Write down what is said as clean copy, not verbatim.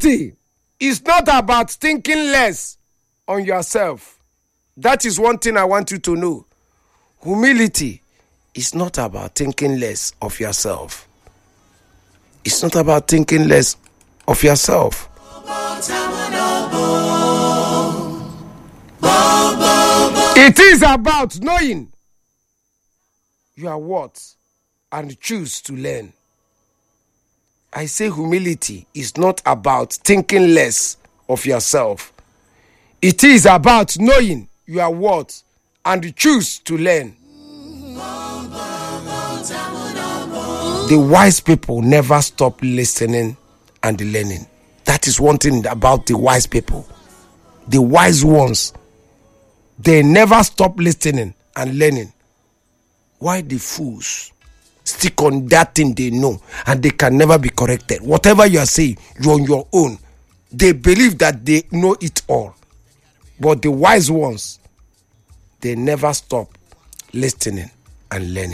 Humility is not about thinking less on yourself. That is one thing I want you to know. Humility is not about thinking less of yourself. It's not about thinking less of yourself. It is about knowing your worth and choose to learn. I say humility is not about thinking less of yourself. It is about knowing your worth and choose to learn. The wise people never stop listening and learning. That is one thing about the wise people. The wise ones, they never stop listening and learning. Why the fools stick on that thing they know and they can never be corrected? Whatever you are saying, you're on your own. They believe that they know it all. But the wise ones, they never stop listening and learning.